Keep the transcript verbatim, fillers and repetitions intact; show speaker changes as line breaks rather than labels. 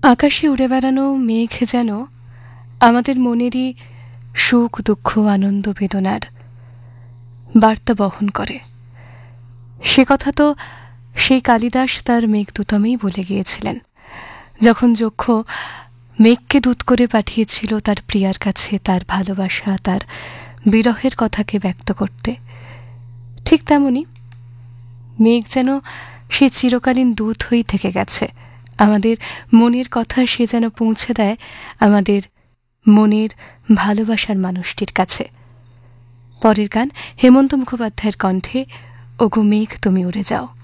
আকাশে উড়ে বেড়ানো মেঘ যেন আমাদের মনেরই সুখ দুঃখ আনন্দ বেদনার বার্তা বহন করে। সে কথা তো সেই কালিদাস তার মেঘদূতমেই বলে গিয়েছিলেন, যখন যক্ষ মেঘকে দূত করে পাঠিয়েছিল তার প্রিয়ার কাছে তার ভালোবাসা তার বিরহের কথাকে ব্যক্ত করতে। ঠিক তেমনি মেঘ যেন সে চিরকালীন দূত হয়েই থেকে গেছে, আমাদের মনের কথা সে যেন পৌঁছে দেয় আমাদের মনের ভালোবাসার মানুষটির কাছে। পরের গান হেমন্ত মুখোপাধ্যায়ের কণ্ঠে, ওগো মেঘ তুমি উড়ে যাও।